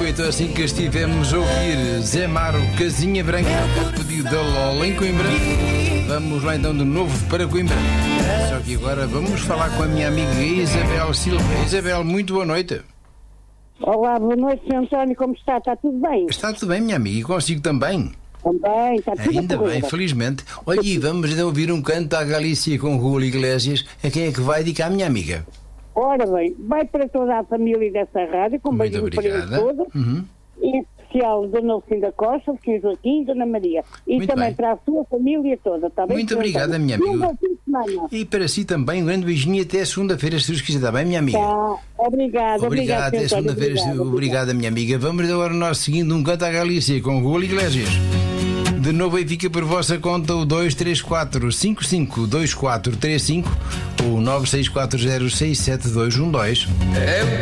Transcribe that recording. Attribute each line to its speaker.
Speaker 1: Foi então assim que estivemos a ouvir Zé Maro, Casinha Branca, a pedido da Lola em Coimbra. Vamos lá então de novo para Coimbra. Só que agora vamos falar com a minha amiga Isabel Silva. Isabel, muito boa noite.
Speaker 2: Olá, boa noite, Sr. António, como está? Está tudo bem?
Speaker 1: Está tudo bem, minha amiga, e consigo também?
Speaker 2: Também, está tudo
Speaker 1: Ainda bem,
Speaker 2: bem.
Speaker 1: felizmente. Olha, e vamos então ouvir um canto à Galícia com Julio Iglesias. A quem é que vai dedicar, minha amiga?
Speaker 2: Ora bem, vai para toda a família dessa rádio, com
Speaker 1: Muito
Speaker 2: beijinho para eles
Speaker 1: obrigada.
Speaker 2: todos, em especial Dona Lucinda Costa, Sr. Joaquim e Dona Maria. E
Speaker 1: Muito
Speaker 2: também
Speaker 1: bem.
Speaker 2: para a sua família toda, está bem?
Speaker 1: Muito
Speaker 2: Sr.
Speaker 1: obrigada,
Speaker 2: António?
Speaker 1: minha
Speaker 2: E um
Speaker 1: amiga.
Speaker 2: bom fim de semana.
Speaker 1: E para si também, um grande beijinho e até segunda-feira, se Deus quiser. Está bem, minha amiga?
Speaker 2: Tá, obrigado,
Speaker 1: Obrigado, até
Speaker 2: Sr. António,
Speaker 1: segunda-feira. Obrigada, minha amiga. Vamos agora nós seguindo um canto à Galícia com Julio Iglesias. De novo aí fica por vossa conta o 234-552435 ou 964067212.